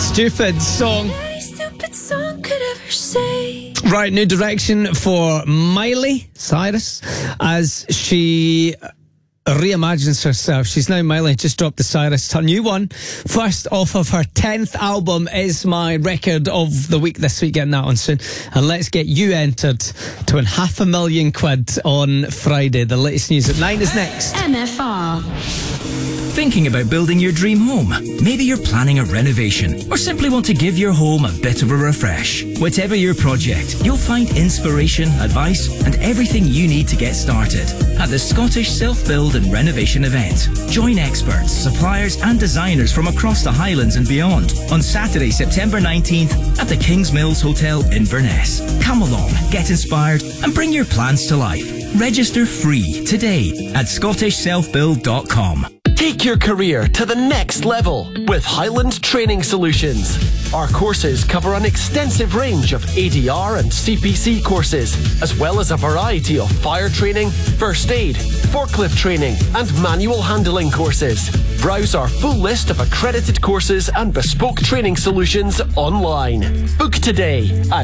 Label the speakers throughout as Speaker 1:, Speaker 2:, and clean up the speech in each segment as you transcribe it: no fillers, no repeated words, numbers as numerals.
Speaker 1: stupid song.
Speaker 2: Any stupid song could ever say.
Speaker 1: Right, new direction for Miley Cyrus as she reimagines herself. She's now Miley, just dropped the Cyrus, her new one. First off of her 10th album is my record of the week this week, getting that on soon. And let's get you entered to win £500,000 on Friday. The latest news at 9 is next.
Speaker 2: MFR.
Speaker 3: Thinking about building your dream home? Maybe you're planning a renovation or simply want to give your home a bit of a refresh. Whatever your project, you'll find inspiration, advice and everything you need to get started at the Scottish Self-Build and Renovation event. Join experts, suppliers and designers from across the Highlands and beyond on Saturday, September 19th at the King's Mills Hotel in Inverness. Come along, get inspired and bring your plans to life. Register free today at scottishselfbuild.com.
Speaker 4: Take your career to the next level with Highland Training Solutions. Our courses cover an extensive range of ADR and CPC courses, as well as a variety of fire training, first aid, forklift training, and manual handling courses. Browse our full list of accredited courses and bespoke training solutions online. Book today at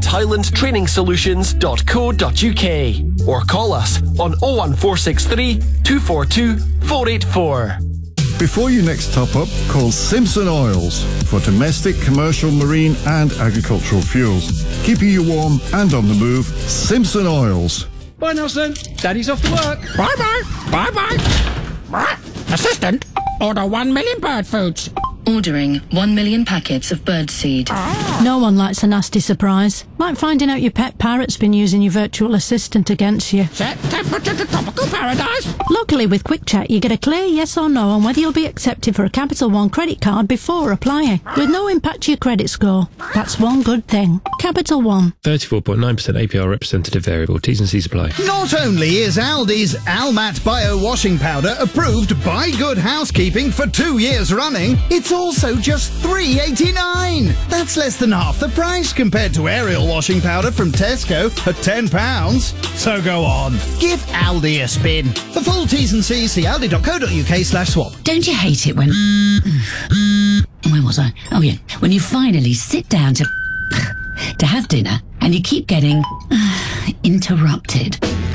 Speaker 4: highlandtrainingsolutions.co.uk or call us on 01463 242 484.
Speaker 5: Before you next top up, call Simpson Oils for domestic, commercial, marine and agricultural fuels. Keeping you warm and on the move, Simpson Oils.
Speaker 6: Bye, Nelson. Daddy's off to work.
Speaker 7: Bye-bye. Bye-bye. Assistant, order 1 million bird foods.
Speaker 8: Ordering 1 million packets of bird seed.
Speaker 9: No one likes a nasty surprise. Like finding out your pet parrot's been using your virtual assistant against you.
Speaker 7: Set temperature to tropical paradise.
Speaker 9: Luckily, with Quick Check, you get a clear yes or no on whether you'll be accepted for a Capital One credit card before applying, with no impact to your credit score. That's one good thing. Capital One.
Speaker 10: 34.9% APR representative variable. T's and C's apply.
Speaker 11: Not only is Aldi's Almat Bio Washing Powder approved by Good Housekeeping for 2 years running, it's also just $3.89. That's less than half the price compared to Ariel washing powder from Tesco at £10. So go on, give Aldi a spin. For full T's and C's, see aldi.co.uk/swap.
Speaker 8: Don't you hate it when... Where was I? Oh yeah, when you finally sit down to have dinner and you keep getting interrupted.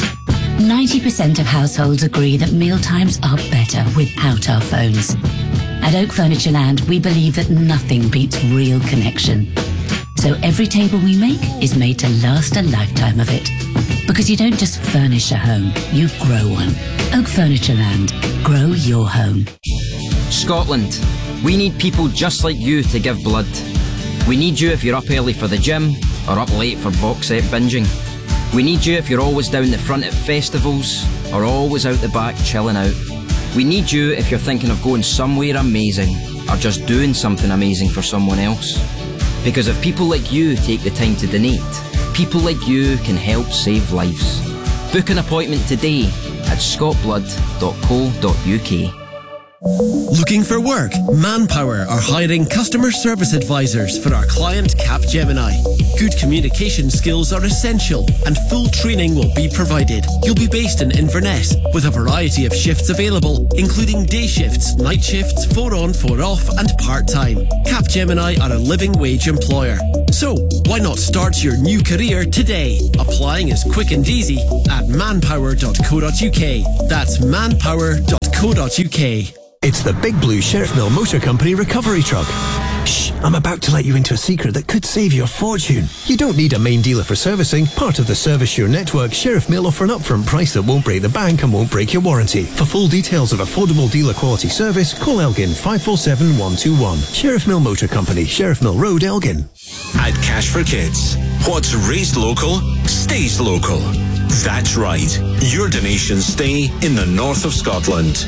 Speaker 8: 90% of households agree that mealtimes are better without our phones. At Oak Furnitureland, we believe that nothing beats real connection. So every table we make is made to last a lifetime of it. Because you don't just furnish a home, you grow one. Oak Furnitureland. Grow your home.
Speaker 12: Scotland. We need people just like you to give blood. We need you if you're up early for the gym or up late for box set binging. We need you if you're always down the front at festivals or always out the back chilling out. We need you if you're thinking of going somewhere amazing or just doing something amazing for someone else. Because if people like you take the time to donate, people like you can help save lives. Book an appointment today at scottblood.co.uk.
Speaker 13: Looking for work? Manpower are hiring customer service advisors for our client Capgemini. Good communication skills are essential and full training will be provided. You'll be based in Inverness with a variety of shifts available, including day shifts, night shifts, 4 on, 4 off and part-time. Capgemini are a living wage employer. So, why not start your new career today? Applying is quick and easy at manpower.co.uk. That's manpower.co.uk.
Speaker 14: It's the Big Blue Sheriff Mill Motor Company recovery truck. Shh, I'm about to let you into a secret that could save you a fortune. You don't need a main dealer for servicing. Part of the ServiceSure network, Sheriff Mill offer an upfront price that won't break the bank and won't break your warranty. For full details of affordable dealer quality service, call Elgin 547 121. Sheriff Mill Motor Company, Sheriff Mill Road, Elgin.
Speaker 15: At Cash for Kids, what's raised local, stays local. That's right. Your donations stay in the north of Scotland.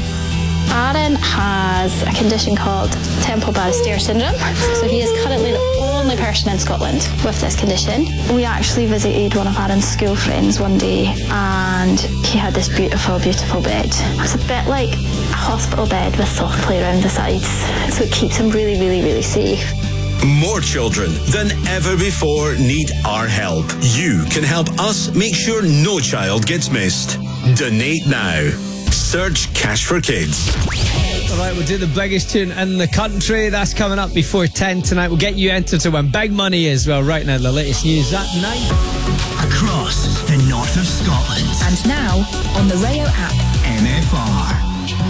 Speaker 16: Aaron has a condition called temple Barré-Stair syndrome. So he is currently the only person in Scotland with this condition. We actually visited one of Aaron's school friends one day and he had this beautiful, beautiful bed. It was a bit like a hospital bed with soft play around the sides. So it keeps him really, really, really safe.
Speaker 15: More children than ever before need our help. You can help us make sure no child gets missed. Donate now. Search Cash for Kids.
Speaker 1: Right, we'll do the biggest tune in the country. That's coming up before 10 tonight. We'll get you entered to win big money as well. Right now, the latest news at 9.
Speaker 17: Across the north of Scotland.
Speaker 2: And now on the Rayo app.
Speaker 17: MFR.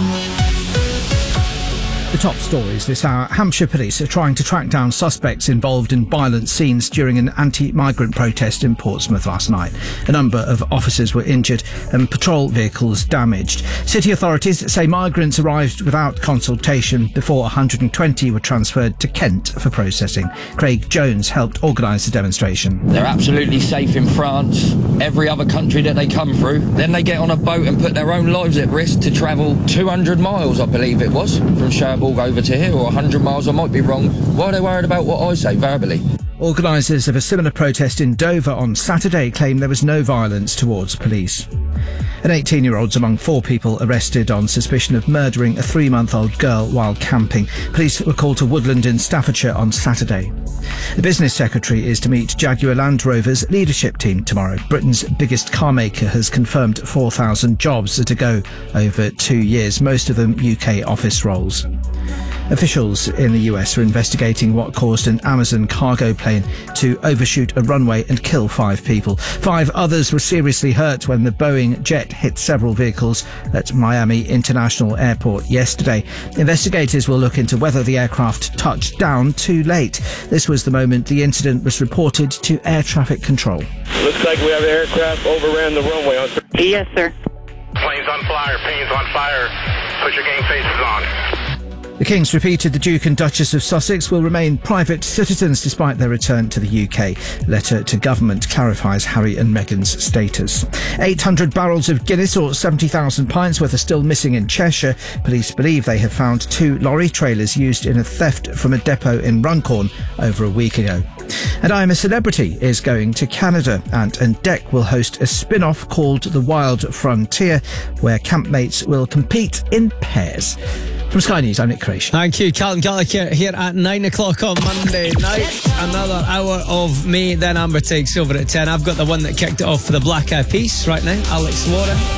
Speaker 11: The top stories this hour. Hampshire police are trying to track down suspects involved in violent scenes during an anti-migrant protest in Portsmouth last night. A number of officers were injured and patrol vehicles damaged. City authorities say migrants arrived without consultation before 120 were transferred to Kent for processing. Craig Jones helped organise the demonstration.
Speaker 18: They're absolutely safe in France, every other country that they come through. Then they get on a boat and put their own lives at risk to travel 200 miles, I believe it was, from Cherbourg over to here, or 100 miles, I might be wrong. Why are they worried about what I say verbally?
Speaker 11: Organisers of a similar protest in Dover on Saturday claim there was no violence towards police. An 18-year-old's among 4 people arrested on suspicion of murdering a 3-month-old girl while camping. Police were called to Woodland in Staffordshire on Saturday. The business secretary is to meet Jaguar Land Rover's leadership team tomorrow. Britain's biggest car maker has confirmed 4,000 jobs are to go over 2 years, most of them UK office roles. Officials in the US are investigating what caused an Amazon cargo plane to overshoot a runway and kill 5 people. 5 others were seriously hurt when the Boeing jet hit several vehicles at Miami International Airport yesterday. Investigators will look into whether the aircraft touched down too late. This was the moment the incident was reported to air traffic control.
Speaker 19: Looks like we have an aircraft overran the runway.
Speaker 20: Yes, sir.
Speaker 19: Planes on fire, planes on fire. Put your game faces on.
Speaker 11: The Kings repeated the Duke and Duchess of Sussex will remain private citizens despite their return to the UK. Letter to government clarifies Harry and Meghan's status. 800 barrels of Guinness or 70,000 pints worth are still missing in Cheshire. Police believe they have found 2 lorry trailers used in a theft from a depot in Runcorn over a week ago. And I Am a Celebrity is going to Canada, and Deck will host a spin-off called The Wild Frontier, where campmates will compete in pairs. From Sky News, I'm Nick Creation.
Speaker 1: Thank you, Calvin Gallagher, here at 9 o'clock on Monday night. Another hour of me, then Amber takes over at 10. I've got the one that kicked it off for the Black Eyed Peas right now, Alex Warren.